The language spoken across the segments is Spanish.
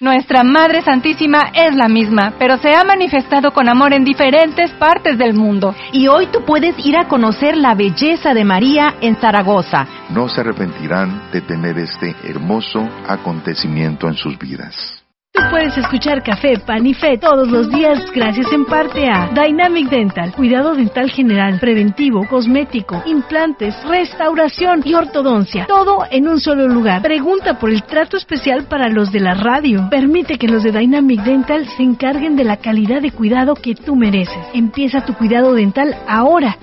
Nuestra Madre Santísima es la misma, pero se ha manifestado con amor en diferentes partes del mundo. Y hoy tú puedes ir a conocer la belleza de María en Zaragoza. No se arrepentirán de tener este hermoso acontecimiento en sus vidas. Tú puedes escuchar Café, Pan y Fe todos los días gracias en parte a Dynamic Dental, cuidado dental general, preventivo, cosmético, implantes, restauración y ortodoncia. Todo en un solo lugar. Pregunta por el trato especial para los de la radio. Permite que los de Dynamic Dental se encarguen de la calidad de cuidado que tú mereces. Empieza tu cuidado dental ahora.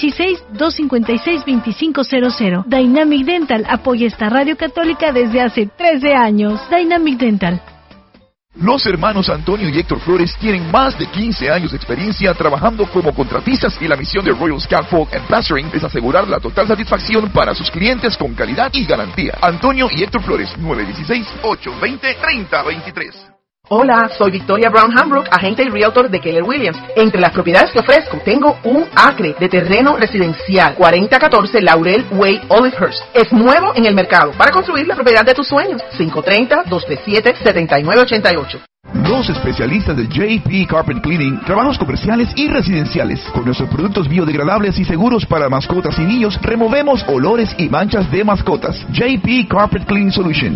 916-256-2500. Dynamic Dental apoya esta radio católica desde hace 13 años. Dynamic Dental. Los hermanos Antonio y Héctor Flores tienen más de 15 años de experiencia trabajando como contratistas y la misión de Royal Scaffold and Plastering es asegurar la total satisfacción para sus clientes con calidad y garantía. Antonio y Héctor Flores, 916-820-3023. Hola, soy Victoria Brown Hambrook, agente y realtor de Keller Williams. Entre las propiedades que ofrezco, tengo un acre de terreno residencial, 4014 Laurel Way, Olivehurst. Es nuevo en el mercado para construir la propiedad de tus sueños. 530-237-7988. Los especialistas de JP Carpet Cleaning, trabajos comerciales y residenciales. Con nuestros productos biodegradables y seguros para mascotas y niños, removemos olores y manchas de mascotas. JP Carpet Cleaning Solution,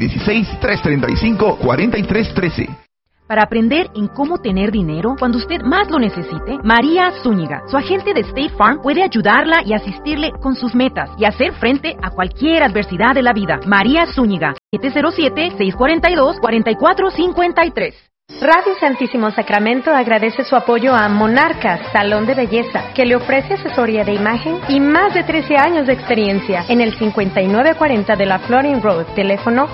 916-335-4313. Para aprender en cómo tener dinero cuando usted más lo necesite, María Zúñiga, su agente de State Farm, puede ayudarla y asistirle con sus metas y hacer frente a cualquier adversidad de la vida. María Zúñiga, 707-642-4453. Radio Santísimo Sacramento agradece su apoyo a Monarcas, Salón de Belleza, que le ofrece asesoría de imagen y más de 13 años de experiencia en el 5940 de la Florin Road, teléfono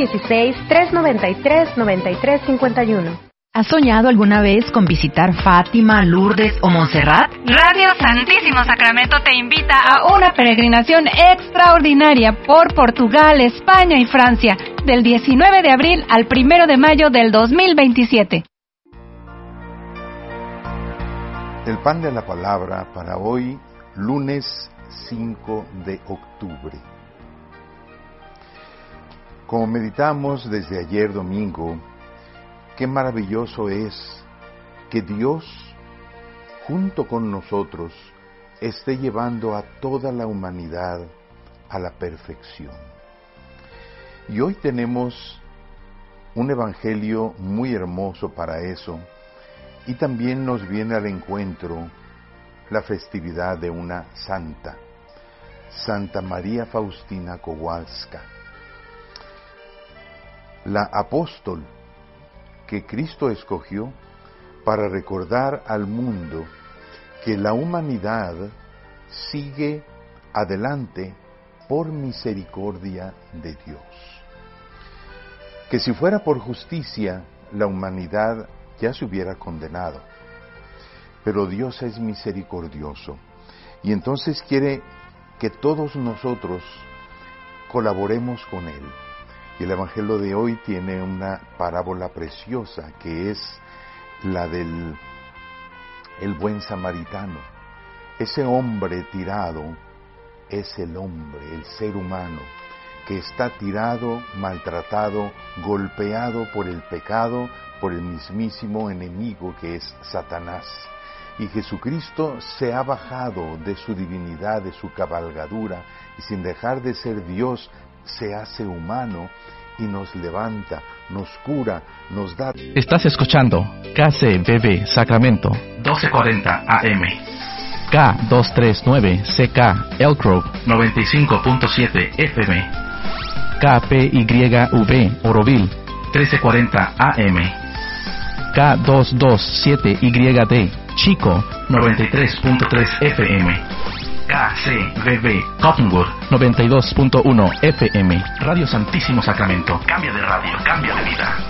916-393-9351. ¿Has soñado alguna vez con visitar Fátima, Lourdes o Montserrat? Radio Santísimo Sacramento te invita a una peregrinación extraordinaria por Portugal, España y Francia, del 19 de abril al 1 de mayo del 2027. El pan de la palabra para hoy, lunes 5 de octubre. Como meditamos desde ayer domingo, qué maravilloso es que Dios, junto con nosotros, esté llevando a toda la humanidad a la perfección. Y hoy tenemos un evangelio muy hermoso para eso, y también nos viene al encuentro la festividad de una santa, Santa María Faustina Kowalska, la apóstol que Cristo escogió para recordar al mundo que la humanidad sigue adelante por misericordia de Dios. Que si fuera por justicia, la humanidad ya se hubiera condenado. Pero Dios es misericordioso y entonces quiere que todos nosotros colaboremos con Él. Y el Evangelio de hoy tiene una parábola preciosa que es la del buen samaritano. Ese hombre tirado es el hombre, el ser humano, que está tirado, maltratado, golpeado por el pecado, por el mismísimo enemigo que es Satanás. Y Jesucristo se ha bajado de su divinidad, de su cabalgadura, y sin dejar de ser Dios, se hace humano y nos levanta, nos cura, nos da. Estás escuchando KCBB Sacramento 1240 AM, K239CK Elk Grove 95.7 FM, KPYV Oroville 1340 AM, K227YD Chico 93.3 FM, KCBB Cottonwood 92.1 FM. Radio Santísimo Sacramento. Cambia de radio, cambia de vida.